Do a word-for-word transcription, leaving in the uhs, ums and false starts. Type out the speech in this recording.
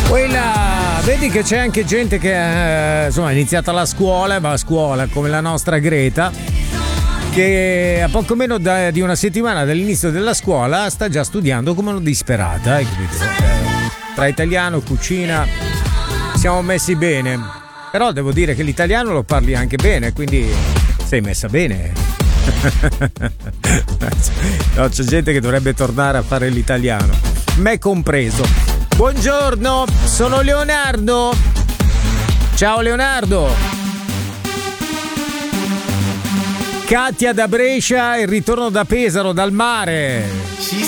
Quella, vedi che c'è anche gente che eh, insomma, è iniziata la scuola, va a scuola come la nostra Greta, che a poco meno da, di una settimana dall'inizio della scuola sta già studiando come una disperata, eh, capito? Eh, tra italiano, cucina, siamo messi bene, però devo dire che l'italiano lo parli anche bene, quindi sei messa bene. No, c'è gente che dovrebbe tornare a fare l'italiano, me compreso. Buongiorno, sono Leonardo. Ciao Leonardo. Katia da Brescia, il ritorno da Pesaro, dal mare. Ci